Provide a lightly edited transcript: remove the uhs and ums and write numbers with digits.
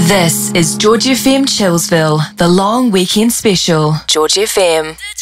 This is George FM Chillsville, the long weekend special. George FM.